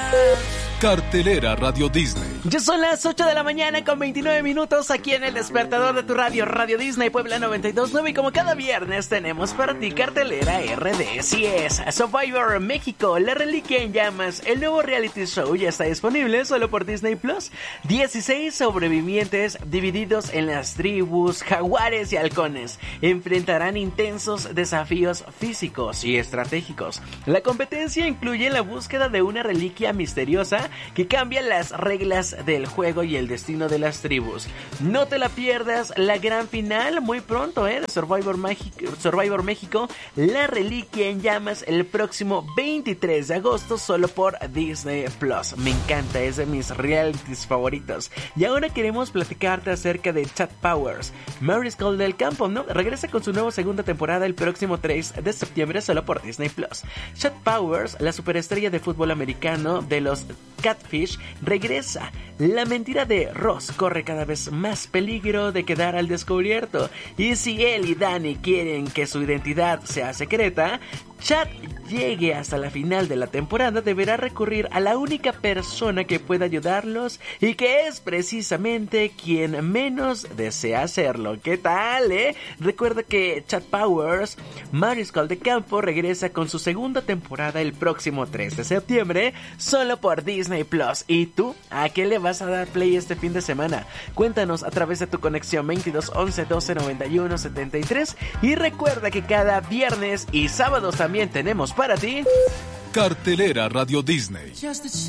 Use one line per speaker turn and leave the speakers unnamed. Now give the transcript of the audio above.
Cartelera Radio Disney.
Ya son las 8 de la mañana con 29 minutos aquí en el despertador de tu radio, Radio Disney Puebla 92.9, y como cada viernes tenemos para ti Cartelera RD. Si es Survivor México, La Reliquia en Llamas, el nuevo reality show ya está disponible solo por Disney Plus. 16 sobrevivientes divididos en las tribus, jaguares y halcones enfrentarán intensos desafíos físicos y estratégicos. La competencia incluye la búsqueda de una reliquia misteriosa que cambia las reglas del juego y el destino de las tribus. No te la pierdas, la gran final muy pronto, de Survivor México, La Reliquia en Llamas, el próximo 23 de agosto solo por Disney Plus. Me encanta, es de mis realities favoritos. Y ahora queremos platicarte acerca de Chad Powers. Mariscal del Campo, ¿no? Regresa con su nueva segunda temporada el próximo 3 de septiembre solo por Disney Plus. Chad Powers, la superestrella de fútbol americano de los Catfish, regresa. La mentira de Ross corre cada vez más peligro de quedar al descubierto, y si él y Danny quieren que su identidad sea secreta, Chad llegue hasta la final de la temporada, deberá recurrir a la única persona que puede ayudarlos y que es precisamente quien menos desea hacerlo. ¿Qué tal, Recuerda que Chad Powers, Mariscal de Campo, regresa con su segunda temporada el próximo 3 de septiembre solo por Disney Plus. ¿Y tú? ¿A qué le vas a dar play este fin de semana? Cuéntanos a través de tu conexión 22 11 12 91 73, y recuerda que cada viernes y sábados también tenemos para ti
Cartelera Radio Disney.